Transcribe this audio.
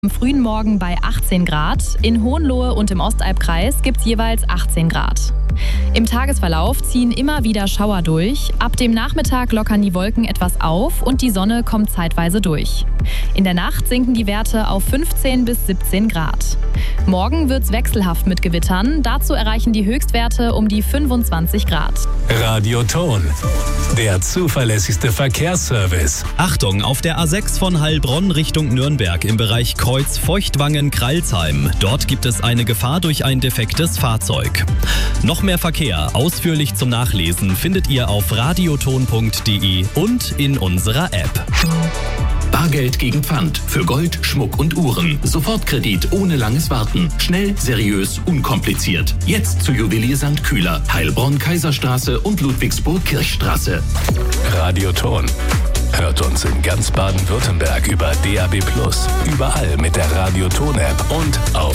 Am frühen Morgen bei 18 Grad. In Hohenlohe und im Ostalbkreis gibt es jeweils 18 Grad. Im Tagesverlauf ziehen immer wieder Schauer durch. Ab dem Nachmittag lockern die Wolken etwas auf und die Sonne kommt zeitweise durch. In der Nacht sinken die Werte auf 15 bis 17 Grad. Morgen wird es wechselhaft mit Gewittern. Dazu erreichen die Höchstwerte um die 25 Grad. Radioton, der zuverlässigste Verkehrsservice. Achtung, auf der A6 von Heilbronn Richtung Nürnberg im Bereich Kreuz Feuchtwangen-Kralsheim. Dort gibt es eine Gefahr durch ein defektes Fahrzeug. Noch mehr Verkehr, ausführlich zum Nachlesen, findet ihr auf radioton.de und in unserer App. Bargeld gegen Pfand für Gold, Schmuck und Uhren. Sofortkredit ohne langes Warten. Schnell, seriös, unkompliziert. Jetzt zu Juwelier St. Kühler, Heilbronn, Kaiserstraße und Ludwigsburg-Kirchstraße. Radioton. Hört uns in ganz Baden-Württemberg über DAB+, überall mit der Radioton-App und auf